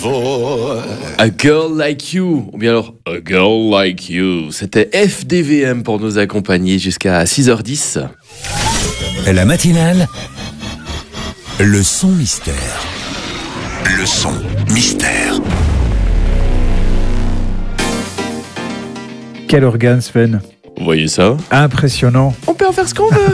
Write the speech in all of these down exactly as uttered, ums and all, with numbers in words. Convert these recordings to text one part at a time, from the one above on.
A Girl Like You, ou bien alors A Girl Like You. C'était F D V M pour nous accompagner jusqu'à six heures dix. La matinale, le son mystère. Le son mystère. Quel organe, Sven. Vous voyez ça? Impressionnant. On peut en faire ce qu'on veut.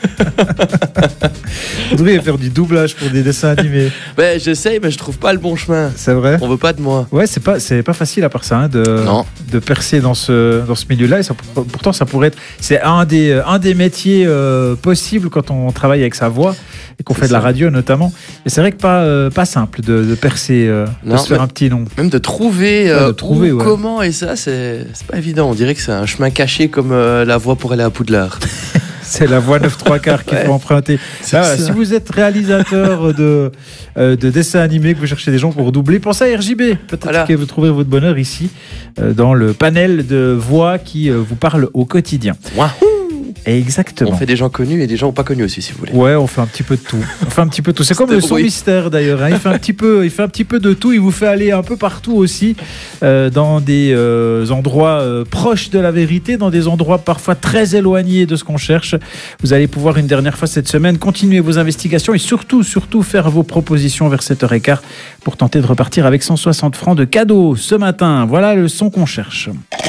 Vous devriez faire du doublage pour des dessins animés. Ben, j'essaye, mais je trouve pas le bon chemin. C'est vrai? On veut pas de moi. Ouais, c'est pas, c'est pas facile à part ça, hein, de, Non. de percer dans ce, dans ce milieu-là. Et ça, pourtant, ça pourrait être, c'est un des, un des métiers euh, possibles quand on travaille avec sa voix et qu'on C'est fait de la ça. radio notamment. Et c'est vrai que pas, euh, pas simple de, de percer, euh, Non, de se faire mais- un petit nom. Même de trouver, Ouais, euh, de trouver, où, ouais. comment et ça, c'est, c'est pas évident. On dirait que c'est un chemin caché comme euh, la voie pour aller à Poudlard. C'est la voix neuf trois quarts qu'il Ouais. faut emprunter. C'est Ah, voilà, ça. si vous êtes réalisateur de, euh, de dessins animés, que vous cherchez des gens pour doubler, pensez à R J B. Peut-être Voilà. que vous trouverez votre bonheur ici, euh, dans le panel de voix qui euh, vous parle au quotidien. Wahou! Exactement. On fait des gens connus et des gens pas connus aussi, si vous voulez. Ouais, on fait un petit peu de tout. On fait un petit peu de tout. C'est comme C'était le son bruit. mystère d'ailleurs. Hein. Il fait un petit peu, il fait un petit peu de tout. Il vous fait aller un peu partout aussi, euh, dans des euh, endroits euh, proches de la vérité, dans des endroits parfois très éloignés de ce qu'on cherche. Vous allez pouvoir une dernière fois cette semaine continuer vos investigations et surtout, surtout faire vos propositions vers sept heures quinze pour tenter de repartir avec cent soixante francs de cadeaux ce matin. Voilà le son qu'on cherche.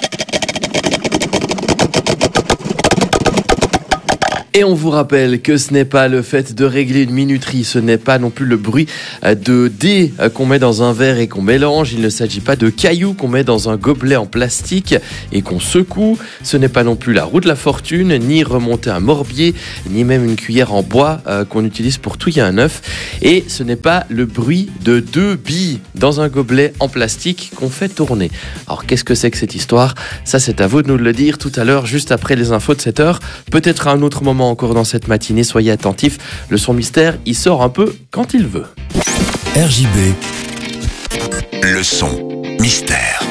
Et on vous rappelle que ce n'est pas le fait de régler une minuterie, ce n'est pas non plus le bruit de dés qu'on met dans un verre et qu'on mélange, il ne s'agit pas de cailloux qu'on met dans un gobelet en plastique et qu'on secoue, ce n'est pas non plus la roue de la fortune, ni remonter un morbier, ni même une cuillère en bois euh, qu'on utilise pour touiller un œuf, et ce n'est pas le bruit de deux billes dans un gobelet en plastique qu'on fait tourner. Alors qu'est-ce que c'est que cette histoire? Ça, c'est à vous de nous le dire tout à l'heure, juste après les infos de cette heure, peut-être à un autre moment encore dans cette matinée, soyez attentifs, le son mystère, il sort un peu quand il veut. R J B, le son mystère.